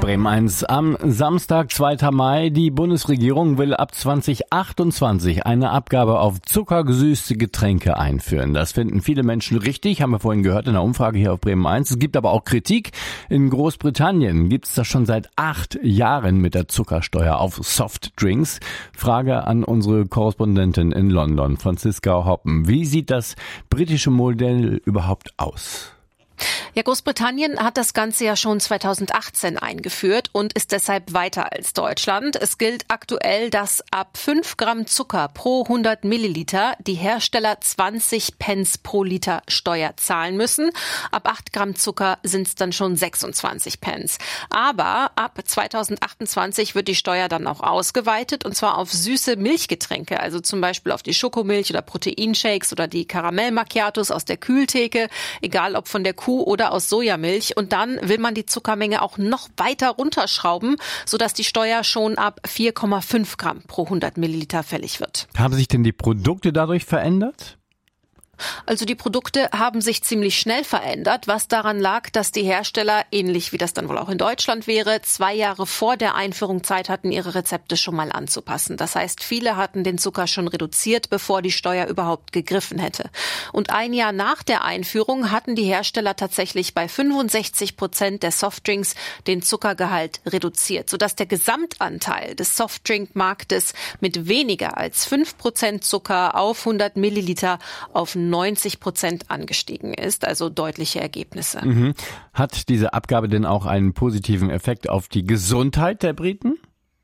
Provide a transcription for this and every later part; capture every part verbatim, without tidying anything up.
Bremen eins. Am Samstag, zweiten Mai, die Bundesregierung will ab zwanzig achtundzwanzig eine Abgabe auf zuckergesüßte Getränke einführen. Das finden viele Menschen richtig, haben wir vorhin gehört in der Umfrage hier auf Bremen eins. Es gibt aber auch Kritik. In Großbritannien gibt es das schon seit acht Jahren mit der Zuckersteuer auf Softdrinks. Frage an unsere Korrespondentin in London, Franziska Hoppen. Wie sieht das britische Modell überhaupt aus? Ja, Großbritannien hat das Ganze ja schon zweitausendachtzehn eingeführt und ist deshalb weiter als Deutschland. Es gilt aktuell, dass ab fünf Gramm Zucker pro hundert Milliliter die Hersteller zwanzig Pence pro Liter Steuer zahlen müssen. Ab acht Gramm Zucker sind es dann schon sechsundzwanzig Pence. Aber ab zweitausendachtundzwanzig wird die Steuer dann auch ausgeweitet, und zwar auf süße Milchgetränke, also zum Beispiel auf die Schokomilch oder Proteinshakes oder die Karamell-Macchiatos aus der Kühltheke, egal ob von der Kuh oder aus Sojamilch. Und dann will man die Zuckermenge auch noch weiter runterschrauben, sodass die Steuer schon ab vier Komma fünf Gramm pro hundert Milliliter fällig wird. Haben sich denn die Produkte dadurch verändert? Also die Produkte haben sich ziemlich schnell verändert, was daran lag, dass die Hersteller, ähnlich wie das dann wohl auch in Deutschland wäre, zwei Jahre vor der Einführung Zeit hatten, ihre Rezepte schon mal anzupassen. Das heißt, viele hatten den Zucker schon reduziert, bevor die Steuer überhaupt gegriffen hätte. Und ein Jahr nach der Einführung hatten die Hersteller tatsächlich bei fünfundsechzig Prozent der Softdrinks den Zuckergehalt reduziert, sodass der Gesamtanteil des Softdrinkmarktes mit weniger als fünf Prozent Zucker auf hundert Milliliter auf neunzig Prozent angestiegen ist, also deutliche Ergebnisse. Mhm. Hat diese Abgabe denn auch einen positiven Effekt auf die Gesundheit der Briten?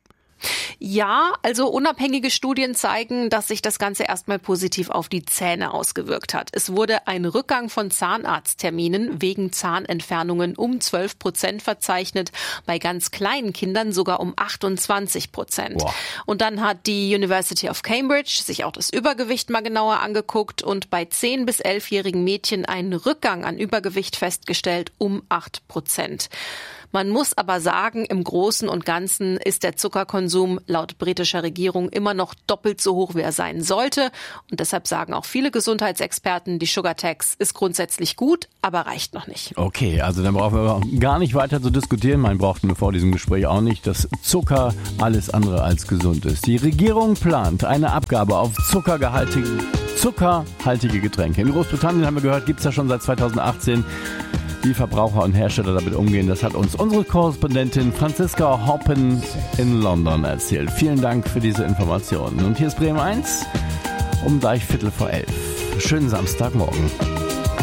Ja, also unabhängige Studien zeigen, dass sich das Ganze erstmal positiv auf die Zähne ausgewirkt hat. Es wurde ein Rückgang von Zahnarztterminen wegen Zahnentfernungen um zwölf Prozent verzeichnet, bei ganz kleinen Kindern sogar um achtundzwanzig Prozent. Wow. Und dann hat die University of Cambridge sich auch das Übergewicht mal genauer angeguckt und bei zehn- bis elfjährigen Mädchen einen Rückgang an Übergewicht festgestellt um acht Prozent. Man muss aber sagen, im Großen und Ganzen ist der Zuckerkonsum laut britischer Regierung immer noch doppelt so hoch, wie er sein sollte. Und deshalb sagen auch viele Gesundheitsexperten, die Sugar Tax ist grundsätzlich gut, aber reicht noch nicht. Okay, also dann brauchen wir gar nicht weiter zu diskutieren. Man braucht nur vor diesem Gespräch auch nicht, dass Zucker alles andere als gesund ist. Die Regierung plant eine Abgabe auf zuckergehaltige, zuckerhaltige Getränke. In Großbritannien, haben wir gehört, gibt es ja schon seit zweitausendachtzehn. Wie Verbraucher und Hersteller damit umgehen, das hat uns unsere Korrespondentin Franziska Hoppen in London erzählt. Vielen Dank für diese Informationen. Und hier ist Bremen eins um gleich Viertel vor elf. Schönen Samstagmorgen.